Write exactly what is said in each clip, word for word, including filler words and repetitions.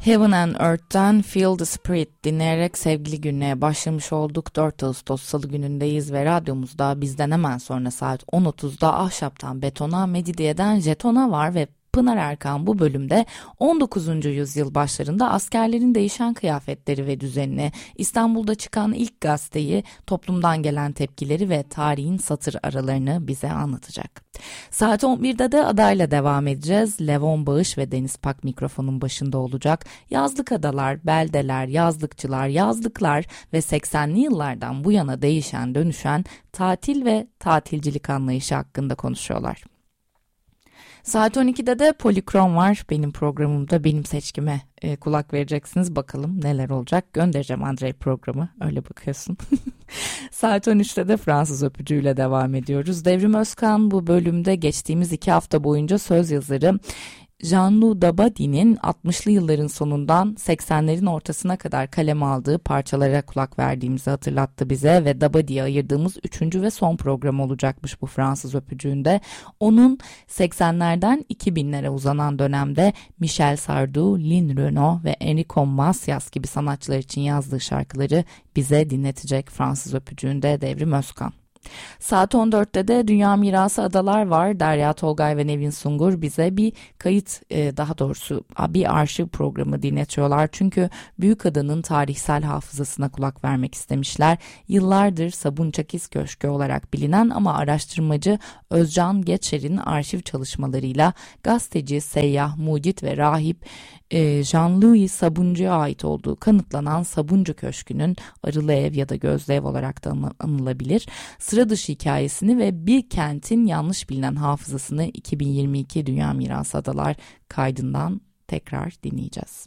Heaven and Earth'ten Feel the Spirit dinleyerek sevgili günlüğe başlamış olduk. dört Ağustos Salı günündeyiz ve radyomuzda bizden hemen sonra saat on otuzda Ahşaptan Betona, Mecidiyeden Jeton'a var ve Pınar Erkan bu bölümde on dokuzuncu yüzyıl başlarında askerlerin değişen kıyafetleri ve düzenini, İstanbul'da çıkan ilk gazeteyi, toplumdan gelen tepkileri ve tarihin satır aralarını bize anlatacak. Saat on birde de adayla devam edeceğiz. Levon Bağış ve Deniz Pak mikrofonun başında olacak. Yazlık adalar, beldeler, yazlıkçılar, yazlıklar ve seksenli yıllardan bu yana değişen, dönüşen tatil ve tatilcilik anlayışı hakkında konuşuyorlar. Saat on ikide de Polikrom var. Benim programımda benim seçkime e, kulak vereceksiniz. Bakalım neler olacak. Göndereceğim Andrei programı. Öyle bakıyorsun. Saat on üçte de Fransız öpücüğüyle devam ediyoruz. Devrim Özkan bu bölümde geçtiğimiz iki hafta boyunca söz yazarı Jean-Loup Dabadie'nin altmışlı yılların sonundan seksenlerin ortasına kadar kaleme aldığı parçalara kulak verdiğimizi hatırlattı bize ve Dabadie'ye ayırdığımız üçüncü ve son program olacakmış bu Fransız öpücüğünde. Onun seksenlerden iki binlere uzanan dönemde Michel Sardou, Lin Renaud ve Enrico Macias gibi sanatçılar için yazdığı şarkıları bize dinletecek Fransız öpücüğünde Devrim Özkan. Saat on dörtte de Dünya Mirası Adalar var. Derya Tolgay ve Nevin Sungur bize bir kayıt, daha doğrusu bir arşiv programı dinletiyorlar. Çünkü Büyükada'nın tarihsel hafızasına kulak vermek istemişler. Yıllardır Sabunçakiz Köşkü olarak bilinen ama araştırmacı Özcan Geçer'in arşiv çalışmalarıyla gazeteci, seyyah, mucit ve rahip Jean-Louis Sabuncu'ya ait olduğu kanıtlanan Sabuncu Köşkü'nün Arılı Ev ya da Gözlü Ev olarak da anılabilir sıra dışı hikayesini ve bir kentin yanlış bilinen hafızasını iki bin yirmi iki Dünya Mirası Adalar kaydından tekrar dinleyeceğiz.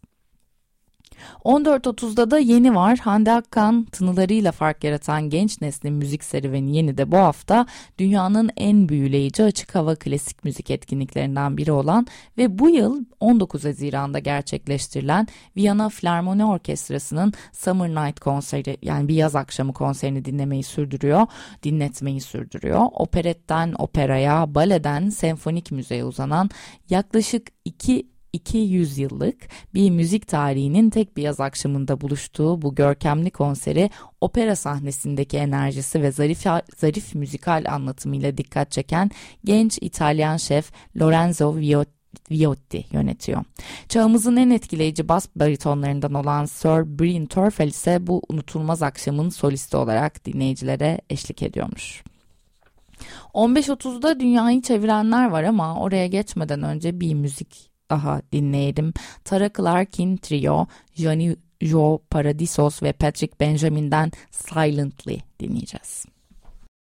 on dört otuzda da Yeni var. Hande Akkan tınılarıyla fark yaratan genç neslin müzik serüveni Yeni de bu hafta dünyanın en büyüleyici açık hava klasik müzik etkinliklerinden biri olan ve bu yıl on dokuz Haziran'da gerçekleştirilen Viyana Filarmoni Orkestrası'nın Summer Night konseri, yani bir yaz akşamı konserini dinlemeyi sürdürüyor, dinletmeyi sürdürüyor. Operetten operaya, baleden senfonik müziğe uzanan yaklaşık iki iki yüzyıllık bir müzik tarihinin tek bir yaz akşamında buluştuğu bu görkemli konseri opera sahnesindeki enerjisi ve zarif, zarif müzikal anlatımıyla dikkat çeken genç İtalyan şef Lorenzo Viotti yönetiyor. Çağımızın en etkileyici bas baritonlarından olan Sir Bryn Terfel ise bu unutulmaz akşamın solisti olarak dinleyicilere eşlik ediyormuş. on beş otuzda Dünyayı Çevirenler var ama oraya geçmeden önce bir müzik daha dinleyelim. Tara Clarkin Trio, Gianni Jo Paradisos ve Patrick Benjamin'den Silently dinleyeceğiz.